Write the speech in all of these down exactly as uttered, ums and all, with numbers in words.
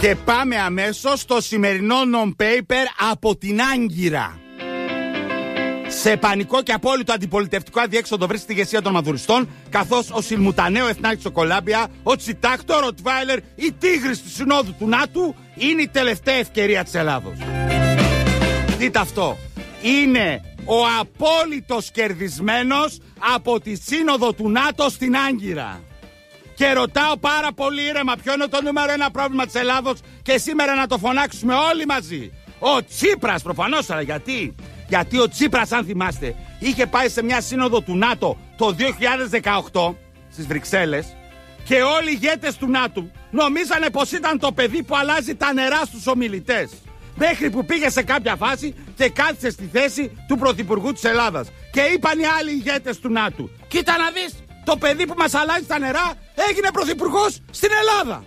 Και πάμε αμέσως στο σημερινό non-paper από την Άγκυρα. Σε πανικό και απόλυτο αντιπολιτευτικό αδιέξοδο βρίσκεται η ηγεσία των μαδουριστών, καθώς ο Σιλμουτανέο Εθνάρχης στο Κολάμπια, ο Τσιτάκ, το Ροτβάιλερ, η Τίγρης του Συνόδου του ΝΑΤΟΥ είναι η τελευταία ευκαιρία της Ελλάδος. Δείτε αυτό. Είναι ο απόλυτος κερδισμένος από τη Σύνοδο του ΝΑΤΟ στην Άγκυρα. Και ρωτάω πάρα πολύ ήρεμα ποιο είναι το νούμερο ένα πρόβλημα της Ελλάδος και σήμερα να το φωνάξουμε όλοι μαζί. Ο Τσίπρας προφανώς, αλλά γιατί... Γιατί ο Τσίπρας, αν θυμάστε, είχε πάει σε μια σύνοδο του ΝΑΤΟ το δύο χιλιάδες δεκαοκτώ στις Βρυξέλλες και όλοι οι ηγέτες του ΝΑΤΟ νομίζανε πως ήταν το παιδί που αλλάζει τα νερά στους ομιλητές. Μέχρι που πήγε σε κάποια φάση και κάθισε στη θέση του Πρωθυπουργού της Ελλάδας. Και είπαν οι άλλοι ηγέτες του ΝΑΤΟ: κοίτα να δεις, το παιδί που μας αλλάζει τα νερά έγινε Πρωθυπουργός στην Ελλάδα.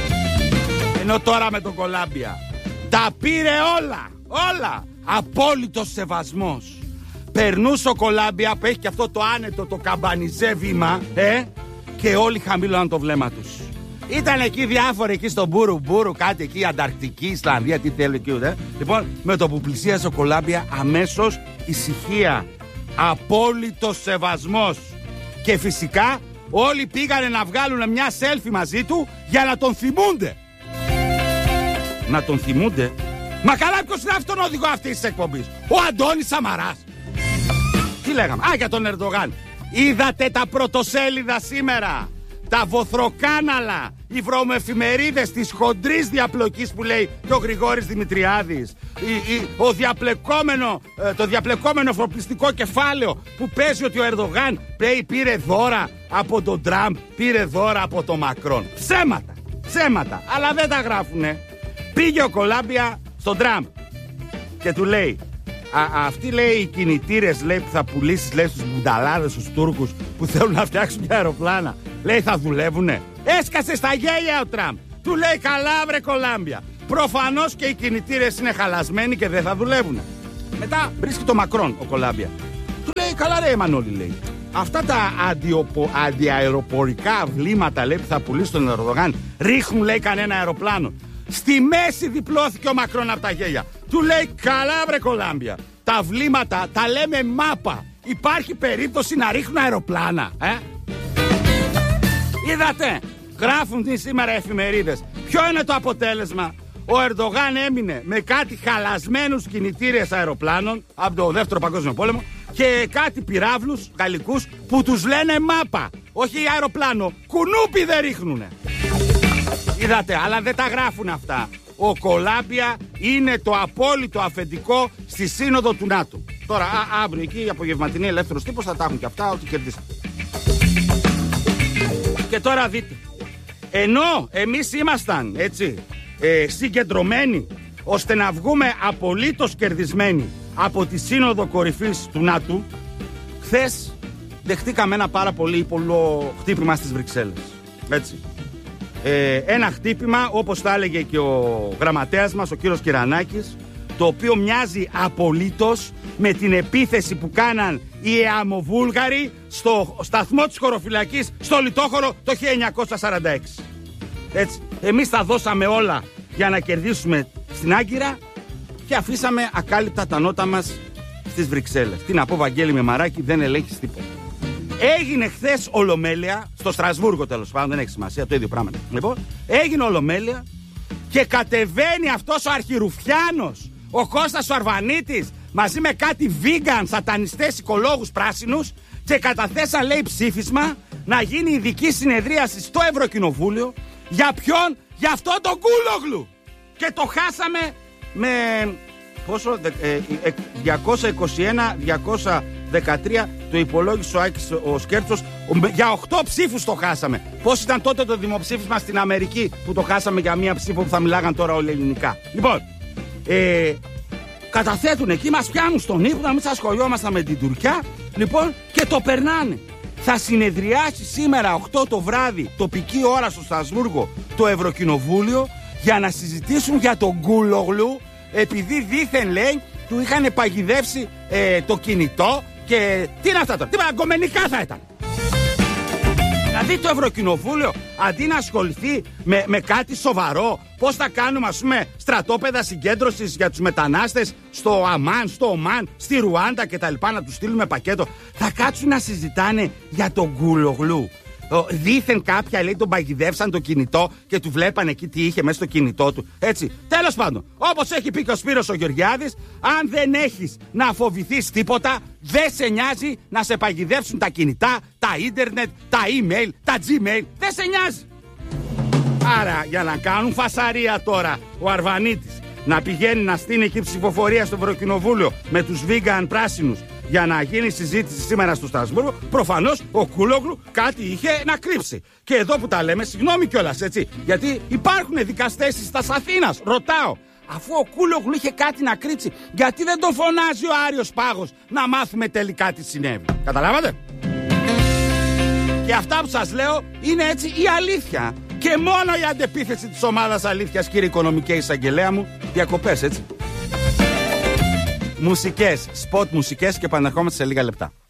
Ενώ τώρα με τον Κολάμπια τα πήρε όλα, όλα. Απόλυτος σεβασμός. Περνούσε ο Κολάμπια που έχει και αυτό το άνετο, το καμπανιζέ βήμα, ε, και όλοι χαμήλωναν το βλέμμα τους. Ήταν εκεί διάφοροι εκεί στο Μπούρου Μπούρου, κάτι εκεί, Ανταρκτική, Ισλανδία, τι θέλει εκεί ούτε. Λοιπόν, με το που πλησίασε ο Κολάμπια, αμέσως ησυχία. Απόλυτος σεβασμός. Και φυσικά όλοι πήγανε να βγάλουν μια selfie μαζί του για να τον θυμούνται. Να τον θυμούνται. Μα καλά, ποιος είναι αυτόν οδηγό αυτής της εκπομπής? Ο Αντώνης Σαμαράς. Τι λέγαμε? Α, για τον Ερντογάν. Είδατε τα πρωτοσέλιδα σήμερα? Τα βοθροκάναλα, οι βρωμοεφημερίδες της χοντρής διαπλοκής που λέει και ο Γρηγόρης Δημητριάδης, η, η, ο διαπλεκόμενο, ε, το διαπλεκόμενο εφοπλιστικό κεφάλαιο που παίζει ότι ο Ερντογάν πήρε δώρα από τον Τραμπ, πήρε δώρα από τον Μακρόν. Ψέματα, ψέματα, αλλά δεν τα γράφουνε. Πήγε ο Κολάμπια στον Τραμπ και του λέει: Α, αυτοί, λέει, οι κινητήρες, λέει, που θα πουλήσεις, λέει, στους μπουνταλάδες, στους Τούρκους που θέλουν να φτιάξουν μια αεροπλάνα, λέει, θα δουλεύουνε? Έσκασε στα γέλια ο Τραμπ. Του λέει: καλά, βρε Κολάμπια, προφανώς και οι κινητήρες είναι χαλασμένοι και δεν θα δουλεύουνε. Μετά βρίσκει το Μακρόν ο Κολάμπια. Του λέει: καλά, ρε Μανώλη, λέει, αυτά τα αντιοπο, αντιαεροπορικά βλήματα, λέει, που θα πουλήσει τον Ερντογάν, ρίχνουν, λέει, κανένα αεροπλάνο? Στη μέση διπλώθηκε ο Μακρόν από τα γέλια. Του λέει: καλά, βρε Κολάμπια, τα βλήματα τα λέμε μάπα. Υπάρχει περίπτωση να ρίχνουν αεροπλάνα, ε? Είδατε, γράφουν σήμερα εφημερίδες. Ποιο είναι το αποτέλεσμα? Ο Ερντογάν έμεινε με κάτι χαλασμένους κινητήρες αεροπλάνων από το δεύτερο παγκόσμιο πόλεμο και κάτι πυράβλους γαλλικούς που τους λένε μάπα. Όχι αεροπλάνο, κουνούπι δεν ρίχνουνε. Είδατε, αλλά δεν τα γράφουν αυτά. Ο Κολάμπια είναι το απόλυτο αφεντικό στη σύνοδο του ΝΑΤΟ. Τώρα, α, αύριο εκεί η απογευματινή ελεύθερος τύπος θα τα έχουν και αυτά, ό,τι κερδίσαν. Και τώρα δείτε, ενώ εμείς ήμασταν, έτσι, ε, συγκεντρωμένοι ώστε να βγούμε απολύτως κερδισμένοι από τη σύνοδο κορυφής του ΝΑΤΟ, χθες δεχτήκαμε ένα πάρα πολύ πολλό χτύπημα στις Βρυξέλλες. Έτσι. Ε, ένα χτύπημα, όπως τα έλεγε και ο γραμματέας μας, ο κύριος Κυρανάκης, το οποίο μοιάζει απολύτως με την επίθεση που κάναν οι Εαμοβούλγαροι στο σταθμό της χωροφυλακής στο Λιτόχωρο το χίλια εννιακόσια σαράντα έξι. Έτσι, εμείς τα δώσαμε όλα για να κερδίσουμε στην Άγκυρα και αφήσαμε ακάλυπτα τα νότα μας στις Βρυξέλλες. Τι να πω, Βαγγέλη με μαράκι, δεν ελέγχεις τίποτα. Έγινε χθες ολομέλεια, στο Στρασβούργο τέλος πάντων, δεν έχει σημασία, το ίδιο πράγμα. Λοιπόν, έγινε ολομέλεια και κατεβαίνει αυτός ο αρχιρουφιάνος, ο Κώστας ο Αρβανίτης, μαζί με κάτι vegan, σατανιστές, οικολόγους, πράσινους, και καταθέσαν, λέει, ψήφισμα να γίνει ειδική συνεδρίαση στο Ευρωκοινοβούλιο. Για ποιον? Για αυτό τον Κούλογλου. Και το χάσαμε με πόσο, ε, διακόσια είκοσι ένα διακόσια δεκατρία, το υπολόγισε ο Άκης ο Σκέρτσος, για οκτώ ψήφους το χάσαμε. Πώς ήταν τότε το δημοψήφισμα στην Αμερική που το χάσαμε για μία ψήφο που θα μιλάγαν τώρα όλοι ελληνικά? Λοιπόν, ε, καταθέτουν εκεί, μας πιάνουν στον ύπνο, να μην σας σχολιόμασταν με την Τουρκιά, λοιπόν, και το περνάνε. Θα συνεδριάσει σήμερα οκτώ το βράδυ, τοπική ώρα στο Στρασβούργο, το Ευρωκοινοβούλιο για να συζητήσουν για τον Κούλογλου, επειδή δήθεν, λέει, του είχαν παγιδεύσει ε, το κινητό και τι είναι αυτά τώρα, τι αγκομενικά θα ήταν. Δηλαδή το Ευρωκοινοβούλιο αντί να ασχοληθεί με, με κάτι σοβαρό, πώς θα κάνουμε ας πούμε στρατόπεδα συγκέντρωσης για τους μετανάστες στο Αμάν, στο Ομάν, στη Ρουάντα κτλ. Να τους στείλουμε πακέτο, θα κάτσουν να συζητάνε για τον Κούλογλου. Δήθεν κάποια λέει τον παγιδεύσαν το κινητό και του βλέπαν εκεί τι είχε μέσα στο κινητό του. Έτσι. Τέλος πάντων, όπως έχει πει και ο Σπύρος ο Γεωργιάδης, αν δεν έχεις να φοβηθείς τίποτα, δεν σε νοιάζει να σε παγιδεύσουν τα κινητά, τα ίντερνετ, τα email, τα gmail. Δεν σε νοιάζει. Άρα για να κάνουν φασαρία τώρα ο Αρβανίτης να πηγαίνει να στείλει εκεί ψηφοφορία στο Ευρωκοινοβούλιο με τους vegan πράσινους για να γίνει συζήτηση σήμερα στο Στρασβούργο, προφανώς ο Κούλογλου κάτι είχε να κρύψει. Και εδώ που τα λέμε, συγγνώμη κιόλας, έτσι, γιατί υπάρχουν δικαστές της Αθήνας. Ρωτάω, αφού ο Κούλογλου είχε κάτι να κρύψει, γιατί δεν τον φωνάζει ο Άριος Πάγος να μάθουμε τελικά τι συνέβη? Καταλάβατε? Και αυτά που σας λέω είναι έτσι η αλήθεια. Και μόνο η αντεπίθεση της ομάδας αλήθειας, κύριε Οικονομικέ Εισαγγελέα μου. Διακοπές, έτσι. Μουσικές, σποτ μουσικές και επανερχόμαστε σε λίγα λεπτά.